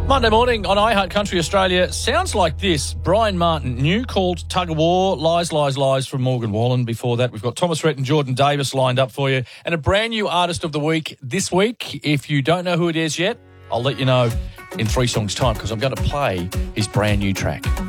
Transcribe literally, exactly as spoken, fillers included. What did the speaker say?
Monday morning on iHeart Country Australia sounds like this. Brian Martin, new called Tug of War, Lies, Lies, Lies from Morgan Wallen. Before that, we've got Thomas Rhett and Jordan Davis lined up for you. And a brand new Artist of the Week this week. If you don't know who it is yet, I'll let you know in three songs' time because I'm going to play his brand new track.